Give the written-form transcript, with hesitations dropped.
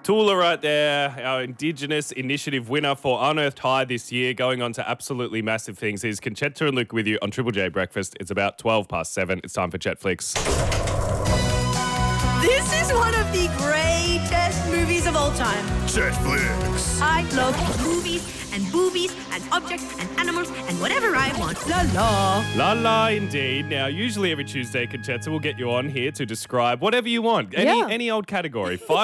Tula right there, our Indigenous Initiative winner for Unearthed High this year, going on to absolutely massive things. Is Conchetta and Luke with you on Triple J Breakfast. It's about 7:12. It's time for Chetflix. This is one of the greatest movies of all time. Chetflix. I love movies and boobies and objects and animals and whatever I want. La la. La la, indeed. Now, usually every Tuesday, Conchetta will get you on here to describe whatever you want, any old category.